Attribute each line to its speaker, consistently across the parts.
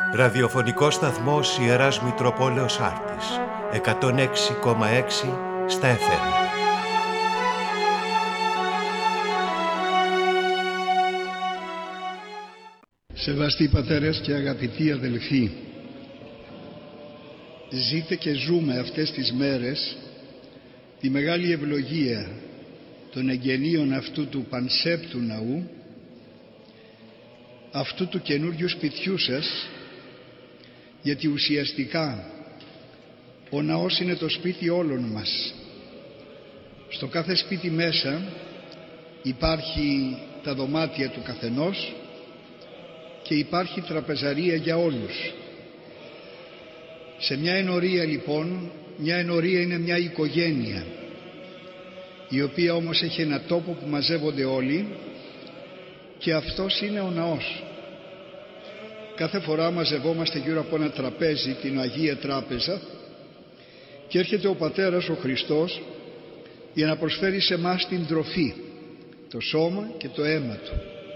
Speaker 1: Ραδιοφωνικός σταθμός Ιεράς Μητροπόλεως Άρτης, 106,6 στα FM.
Speaker 2: Σεβαστοί πατέρες και αγαπητοί αδελφοί, ζείτε και ζούμε αυτές τις μέρες τη μεγάλη ευλογία των εγγενείων αυτού του πανσέπτου ναού, αυτού του καινούριου σπιτιού σας, γιατί ουσιαστικά ο ναός είναι το σπίτι όλων μας. Στο κάθε σπίτι μέσα υπάρχει τα δωμάτια του καθενός και υπάρχει τραπεζαρία για όλους. Σε μια ενορία λοιπόν, μια ενορία είναι μια οικογένεια, η οποία όμως έχει ένα τόπο που μαζεύονται όλοι, και αυτός είναι ο ναός. Κάθε φορά μαζευόμαστε γύρω από ένα τραπέζι, την Αγία Τράπεζα, και έρχεται ο Πατέρας ο Χριστός για να προσφέρει σε εμάς την τροφή, το σώμα και το αίμα Του.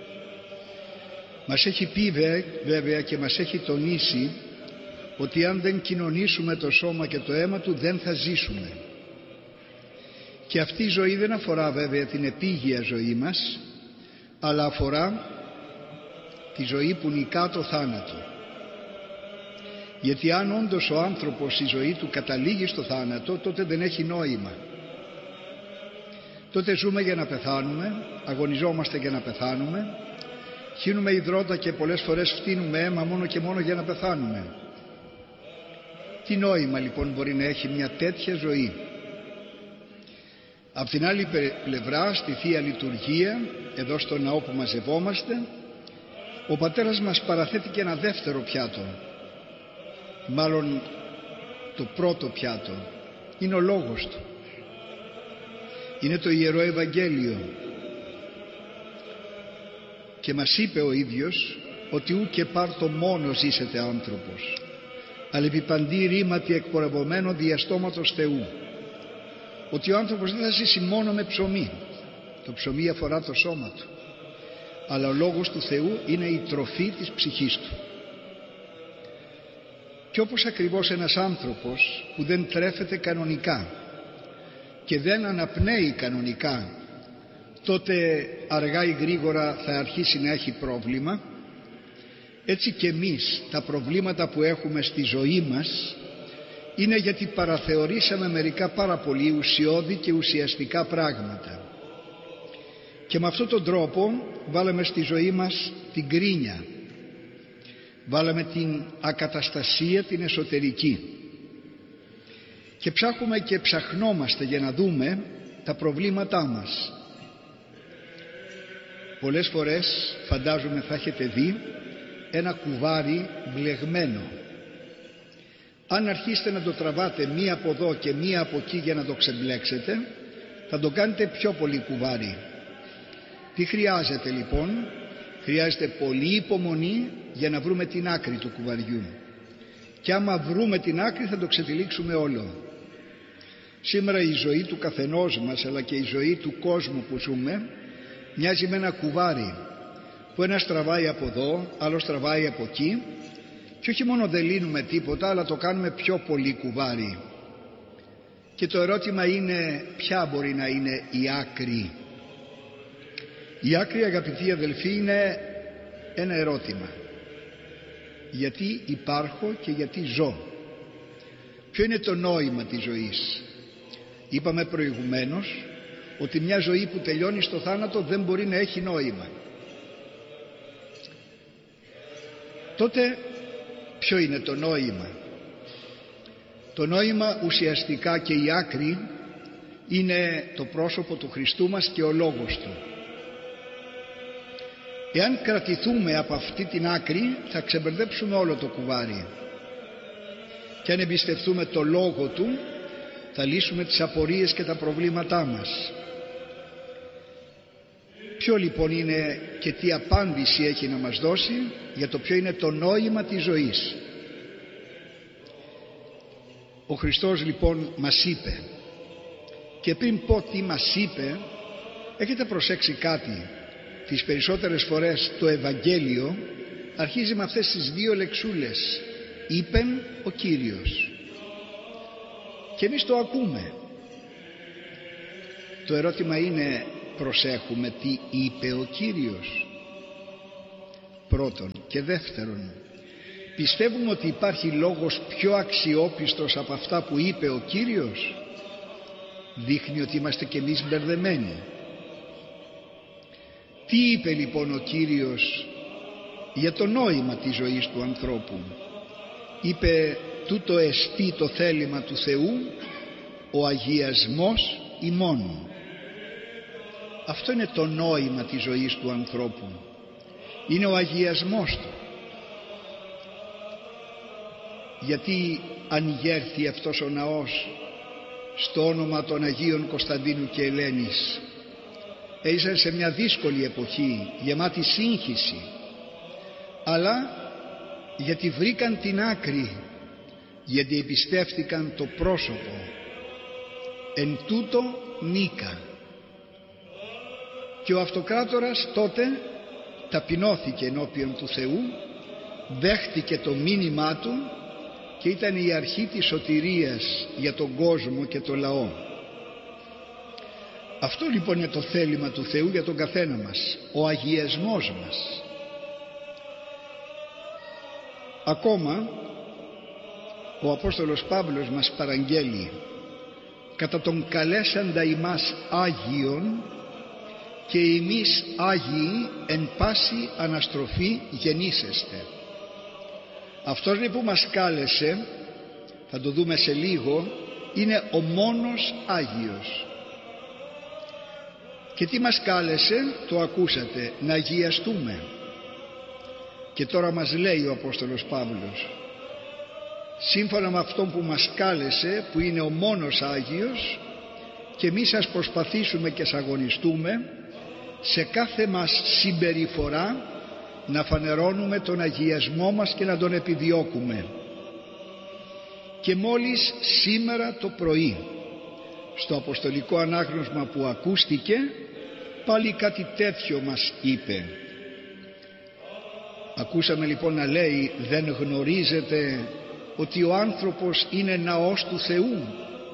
Speaker 2: Μας έχει πει βέβαια και μας έχει τονίσει ότι αν δεν κοινωνήσουμε το σώμα και το αίμα Του δεν θα ζήσουμε. Και αυτή η ζωή δεν αφορά βέβαια την επίγεια ζωή μας, αλλά αφορά τη ζωή που νικά το θάνατο. Γιατί αν όντως ο άνθρωπος η ζωή του καταλήγει στο θάνατο, τότε δεν έχει νόημα. Τότε ζούμε για να πεθάνουμε, αγωνιζόμαστε για να πεθάνουμε, χύνουμε υδρότα και πολλές φορές φτύνουμε αίμα μόνο και μόνο για να πεθάνουμε. Τι νόημα λοιπόν μπορεί να έχει μια τέτοια ζωή? Απ' την άλλη πλευρά, στη Θεία Λειτουργία, εδώ στο ναό που μαζευόμαστε, ο Πατέρας μας παραθέτει και ένα δεύτερο πιάτο. Μάλλον το πρώτο πιάτο είναι ο Λόγος Του. Είναι το Ιερό Ευαγγέλιο. Και μας είπε ο ίδιος ότι ου και πάρτο μόνο ζήσετε άνθρωπος, αλλά επί παντή ρήματι εκπορευωμένο διαστόματος Θεού. Ότι ο άνθρωπος δεν θα ζήσει μόνο με ψωμί. Το ψωμί αφορά το σώμα του, αλλά ο Λόγος του Θεού είναι η τροφή της ψυχής του. Και όπως ακριβώς ένας άνθρωπος που δεν τρέφεται κανονικά και δεν αναπνέει κανονικά, τότε αργά ή γρήγορα θα αρχίσει να έχει πρόβλημα, έτσι και εμείς τα προβλήματα που έχουμε στη ζωή μας είναι γιατί παραθεωρήσαμε μερικά πάρα πολύ ουσιώδη και ουσιαστικά πράγματα. Και με αυτόν τον τρόπο βάλαμε στη ζωή μας την κρίνια, βάλαμε την ακαταστασία την εσωτερική, και ψάχνουμε και ψαχνόμαστε για να δούμε τα προβλήματά μας. Πολλές φορές φαντάζομαι θα έχετε δει ένα κουβάρι μπλεγμένο. Αν αρχίσετε να το τραβάτε μία από εδώ και μία από εκεί για να το ξεμπλέξετε, θα το κάνετε πιο πολύ κουβάρι. Τι χρειάζεται λοιπόν? Χρειάζεται πολύ υπομονή για να βρούμε την άκρη του κουβαριού. Και άμα βρούμε την άκρη θα το ξετυλίξουμε όλο. Σήμερα η ζωή του καθενός μας, αλλά και η ζωή του κόσμου που ζούμε, μοιάζει με ένα κουβάρι που ένας τραβάει από εδώ, άλλος τραβάει από εκεί, και όχι μόνο δεν λύνουμε τίποτα, αλλά το κάνουμε πιο πολύ κουβάρι. Και το ερώτημα είναι, ποια μπορεί να είναι η άκρη? Η άκρη, αγαπητοί αδελφοί, είναι ένα ερώτημα. Γιατί υπάρχω και γιατί ζω? Ποιο είναι το νόημα της ζωής? Είπαμε προηγουμένως ότι μια ζωή που τελειώνει στο θάνατο δεν μπορεί να έχει νόημα. Τότε ποιο είναι το νόημα? Το νόημα ουσιαστικά και η άκρη είναι το πρόσωπο του Χριστού μας και ο Λόγος Του. Εάν κρατηθούμε από αυτή την άκρη θα ξεμπερδέψουμε όλο το κουβάρι, και αν εμπιστευτούμε το Λόγο Του θα λύσουμε τις απορίες και τα προβλήματά μας. Ποιο λοιπόν είναι και τι απάντηση έχει να μας δώσει για το ποιο είναι το νόημα της ζωής? Ο Χριστός λοιπόν μας είπε, και πριν πω τι μας είπε, έχετε προσέξει κάτι? Τις περισσότερες φορές το Ευαγγέλιο αρχίζει με αυτές τις δύο λεξούλες, είπεν ο Κύριος, και εμείς το ακούμε. Το ερώτημα είναι, προσέχουμε τι είπε ο Κύριος? Πρώτον. Και δεύτερον, πιστεύουμε ότι υπάρχει λόγος πιο αξιόπιστος από αυτά που είπε ο Κύριος? Δείχνει ότι είμαστε κι εμείς μπερδεμένοι. Τι είπε λοιπόν ο Κύριος για το νόημα της ζωής του ανθρώπου? Είπε, τούτο εστί το θέλημα του Θεού, ο αγιασμός ημών. Αυτό είναι το νόημα της ζωής του ανθρώπου, είναι ο αγιασμός του. Γιατί ανηγέρθη αυτός ο ναός στο όνομα των Αγίων Κωνσταντίνου και Ελένης? Έζησαν σε μια δύσκολη εποχή, γεμάτη σύγχυση, αλλά γιατί βρήκαν την άκρη, γιατί εμπιστεύτηκαν το πρόσωπο. Εν τούτο νίκα. Και ο αυτοκράτορας τότε ταπεινώθηκε ενώπιον του Θεού, δέχτηκε το μήνυμά του και ήταν η αρχή της σωτηρίας για τον κόσμο και το λαό. Αυτό λοιπόν είναι το θέλημα του Θεού για τον καθένα μας, ο αγιασμός μας. Ακόμα ο Απόστολος Παύλος μας παραγγέλει, κατά τον καλέσαντα ημάς Άγιον και εμείς Άγιοι εν πάση αναστροφή γεννήσεστε. Αυτός που μας κάλεσε, θα το δούμε σε λίγο, είναι ο μόνος Άγιος. Και τι μας κάλεσε? Το ακούσατε, να αγιαστούμε. Και τώρα μας λέει ο Απόστολος Παύλος, σύμφωνα με αυτόν που μας κάλεσε, που είναι ο μόνος Άγιος, και εμείς ας προσπαθήσουμε και ας αγωνιστούμε σε κάθε μας συμπεριφορά να φανερώνουμε τον αγιασμό μας και να τον επιδιώκουμε. Και μόλις σήμερα το πρωί στο αποστολικό ανάγνωσμα που ακούστηκε, πάλι κάτι τέτοιο μας είπε. Ακούσαμε λοιπόν να λέει, δεν γνωρίζετε ότι ο άνθρωπος είναι ναός του Θεού?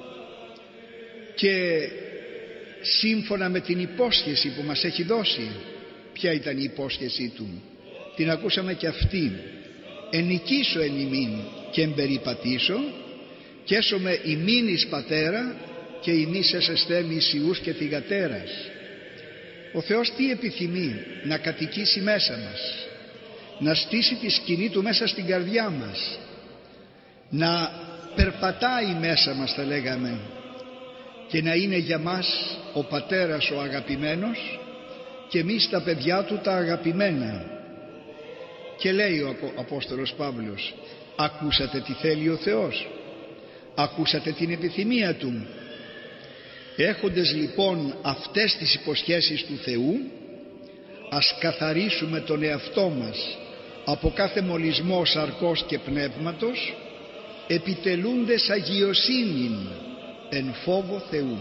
Speaker 2: Και σύμφωνα με την υπόσχεση που μας έχει δώσει, ποια ήταν η υπόσχεσή του? Την ακούσαμε και αυτή, ενικήσω εν ημίν και εμπεριπατήσω και έσομαι ημίν εις πατέρα και ημείς έσεσθε μισιούς και θυγατέρας. Ο Θεός τι επιθυμεί? Να κατοικήσει μέσα μας, να στήσει τη σκηνή του μέσα στην καρδιά μας, να περπατάει μέσα μας, θα λέγαμε, και να είναι για μας ο πατέρας ο αγαπημένος και εμείς τα παιδιά του τα αγαπημένα. Και λέει ο Απόστολος Παύλος, ακούσατε τι θέλει ο Θεός? Ακούσατε την επιθυμία του? Έχοντες λοιπόν αυτές τις υποσχέσεις του Θεού, ας καθαρίσουμε τον εαυτό μας από κάθε μολυσμό σαρκός και πνεύματος, επιτελούντες αγιοσύνην εν φόβο Θεού.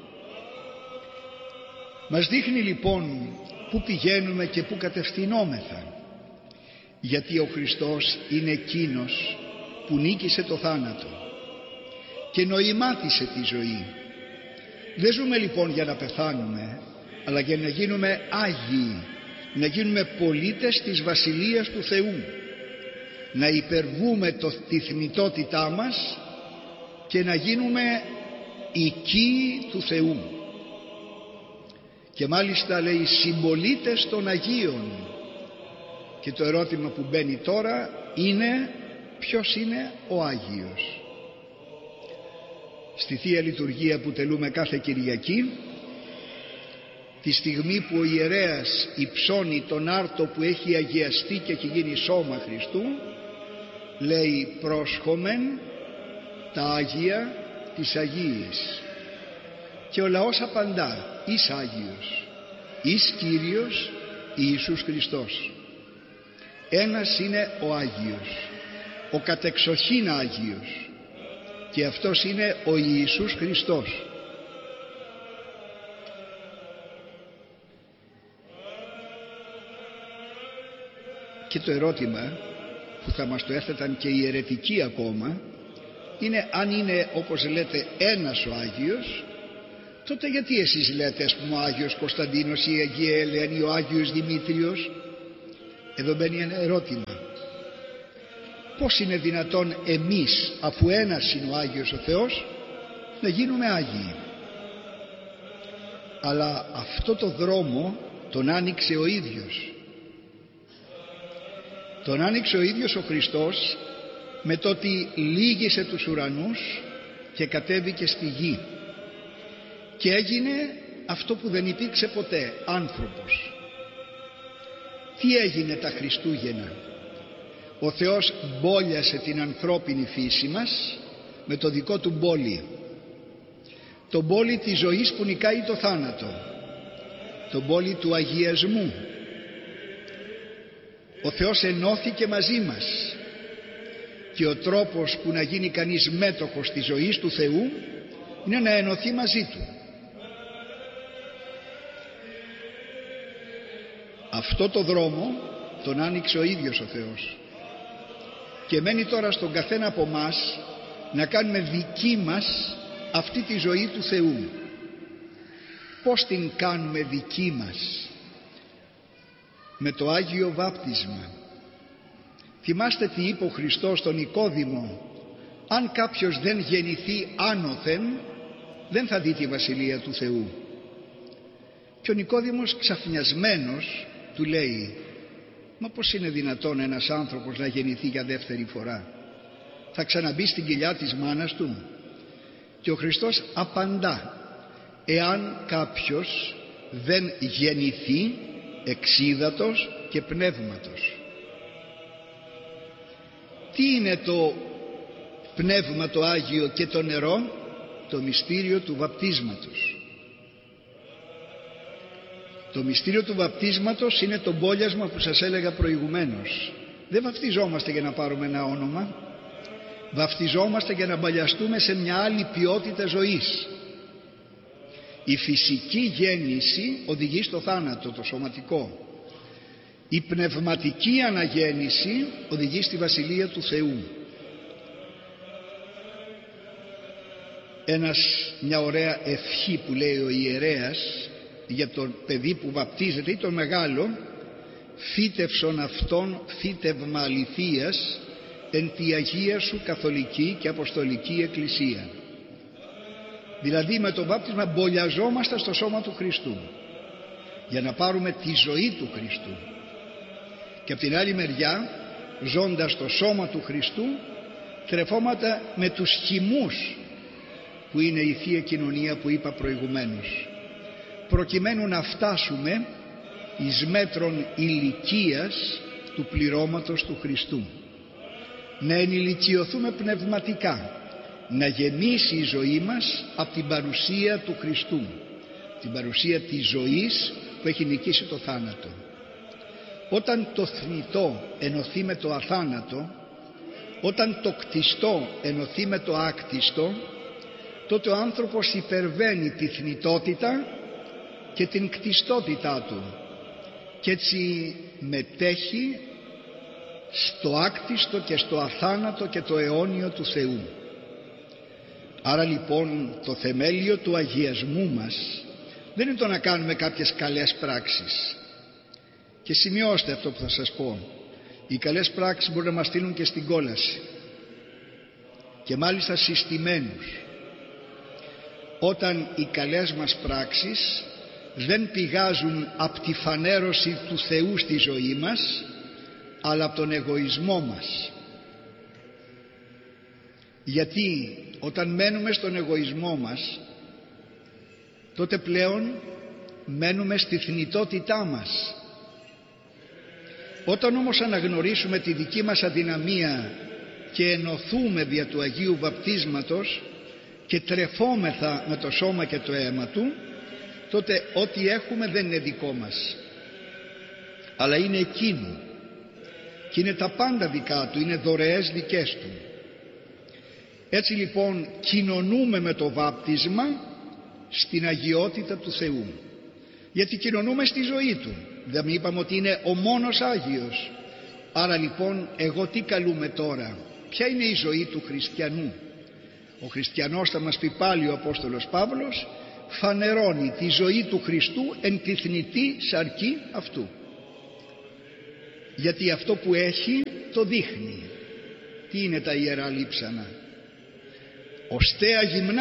Speaker 2: Μας δείχνει λοιπόν πού πηγαίνουμε και πού κατευθυνόμεθα, γιατί ο Χριστός είναι εκείνος που νίκησε το θάνατο και νοημάτισε τη ζωή. Δεν ζούμε λοιπόν για να πεθάνουμε, αλλά για να γίνουμε Άγιοι, να γίνουμε πολίτες της Βασιλείας του Θεού, να υπερβούμε τη θνητότητά μας και να γίνουμε οικοί του Θεού. Και μάλιστα λέει συμπολίτες των Αγίων. Και το ερώτημα που μπαίνει τώρα είναι, ποιος είναι ο Άγιος? Στη Θεία Λειτουργία που τελούμε κάθε Κυριακή, τη στιγμή που ο ιερέας υψώνει τον άρτο που έχει αγιαστεί και έχει γίνει σώμα Χριστού, λέει πρόσχομεν τα Άγια της Αγίης. Και ο λαός απαντά, εις Άγιος, εις Κύριος Ιησούς Χριστός. Ένας είναι ο Άγιος, ο κατεξοχήν Άγιος, και αυτός είναι ο Ιησούς Χριστός. και το ερώτημα που θα μας το έθεταν και οι αιρετικοί ακόμα είναι, αν είναι όπως λέτε ένας ο Άγιος, τότε γιατί εσείς λέτε, ας πούμε, ο Άγιος Κωνσταντίνος, η Αγία Ελένη, ο Άγιος Δημήτριος? Εδώ μπαίνει ένα ερώτημα. Πώς είναι δυνατόν εμείς, αφού ένας είναι ο Άγιος ο Θεός, να γίνουμε Άγιοι? Αλλά αυτό το δρόμο τον άνοιξε ο ίδιος. Τον άνοιξε ο ίδιος ο Χριστός με το ότι λύγησε τους ουρανούς και κατέβηκε στη γη και έγινε αυτό που δεν υπήρξε ποτέ, άνθρωπος. Τι έγινε τα Χριστούγεννα? Ο Θεός μπόλιασε την ανθρώπινη φύση μας με το δικό του μπόλι, το μπόλι της ζωής που νικάει το θάνατο, το μπόλι του αγιασμού. Ο Θεός ενώθηκε μαζί μας και ο τρόπος που να γίνει κανείς μέτοχος της ζωής του Θεού είναι να ενωθεί μαζί του. Αυτό το δρόμο τον άνοιξε ο ίδιος ο Θεός και μένει τώρα στον καθένα από μας να κάνουμε δική μας αυτή τη ζωή του Θεού. Πώς την κάνουμε δική μας? Με το Άγιο Βάπτισμα. Θυμάστε τι είπε ο Χριστός στον Νικόδημο: αν κάποιος δεν γεννηθεί άνωθεν, δεν θα δει τη Βασιλεία του Θεού. Και ο Νικόδημος ξαφνιασμένος του λέει: μα πώς είναι δυνατόν ένας άνθρωπος να γεννηθεί για δεύτερη φορά? Θα ξαναμπεί στην κοιλιά της μάνας του? Και ο Χριστός απαντά: εάν κάποιος δεν γεννηθεί εξίδατος και πνεύματος. Τι είναι το πνεύμα το Άγιο και το νερό? Το μυστήριο του βαπτίσματος. Το μυστήριο του βαπτίσματος είναι το μπόλιασμα που σας έλεγα προηγουμένως. Δεν βαπτιζόμαστε για να πάρουμε ένα όνομα, βαπτιζόμαστε για να μπαλιαστούμε σε μια άλλη ποιότητα ζωής. Η φυσική γέννηση οδηγεί στο θάνατο, το σωματικό. Η πνευματική αναγέννηση οδηγεί στη Βασιλεία του Θεού. Μια ωραία ευχή που λέει ο ιερέας για το παιδί που βαπτίζεται ή τον μεγάλο: φύτευσον αυτόν φύτευμα αληθείας εν τη Αγία σου καθολική και αποστολική εκκλησία. Δηλαδή με το βάπτισμα μπολιαζόμαστε στο σώμα του Χριστού για να πάρουμε τη ζωή του Χριστού, και από την άλλη μεριά, ζώντας στο σώμα του Χριστού, τρεφόμαστε με τους χυμούς που είναι η Θεία Κοινωνία που είπα προηγουμένως, προκειμένου να φτάσουμε εις μέτρον ηλικίας του πληρώματος του Χριστού, να ενηλικιωθούμε πνευματικά, να γεμίσει η ζωή μας από την παρουσία του Χριστού, την παρουσία της ζωής που έχει νικήσει το θάνατο. Όταν το θνητό ενωθεί με το αθάνατο, όταν το κτιστό ενωθεί με το άκτιστο, τότε ο άνθρωπος υπερβαίνει τη θνητότητα και την κτιστότητά του και έτσι μετέχει στο άκτιστο και στο αθάνατο και το αιώνιο του Θεού. Άρα λοιπόν το θεμέλιο του αγιασμού μας δεν είναι το να κάνουμε κάποιες καλές πράξεις. Και σημειώστε αυτό που θα σας πω: οι καλές πράξεις μπορεί να μας στείλουν και στην κόλαση, και μάλιστα συστημένους, όταν οι καλές μας πράξεις δεν πηγάζουν από τη φανέρωση του Θεού στη ζωή μας, αλλά από τον εγωισμό μας. Γιατί όταν μένουμε στον εγωισμό μας, τότε πλέον μένουμε στη θνητότητά μας. Όταν όμως αναγνωρίσουμε τη δική μας αδυναμία και ενωθούμε δια του Αγίου Βαπτίσματος και τρεφόμεθα με το σώμα και το αίμα Του, τότε ό,τι έχουμε δεν είναι δικό μας, αλλά είναι εκείνου, και είναι τα πάντα δικά Του, είναι δωρεές δικές Του. Έτσι λοιπόν κοινωνούμε με το βάπτισμα στην αγιότητα του Θεού, γιατί κοινωνούμε στη ζωή Του. Δεν είπαμε ότι είναι ο μόνος Άγιος, Άρα λοιπόν εγώ τι καλούμε τώρα? Ποια είναι η ζωή του χριστιανού? Ο χριστιανός, θα μας πει πάλι ο Απόστολος Παύλος, φανερώνει τη ζωή του Χριστού εν τη θνητή σαρκή αυτού. Γιατί αυτό που έχει το δείχνει. Τι είναι τα ιερά λείψανα? Οστέα γυμνά